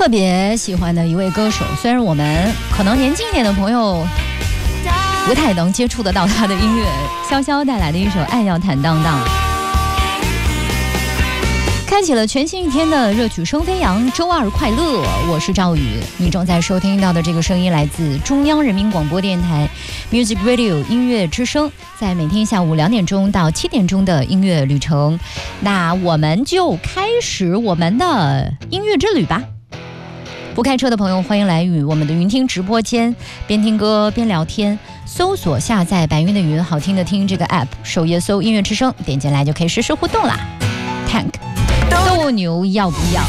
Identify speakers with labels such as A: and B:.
A: 特别喜欢的一位歌手，虽然我们可能年轻一点的朋友不太能接触得到他的音乐，潇潇带来的一首《爱要坦荡荡》，开启了全新一天的热曲声飞扬，周二快乐，我是赵宇。你正在收听到的这个声音来自中央人民广播电台 Music Radio 音乐之声，在每天下午2点钟到7点钟的音乐旅程。那我们就开始我们的音乐之旅吧。不开车的朋友，欢迎来与我们的云听直播间，边听歌边聊天。搜索下载白云的云，好听的听这个 app， 首页搜音乐之声，点进来就可以实时互动啦。Tank 斗牛要不要？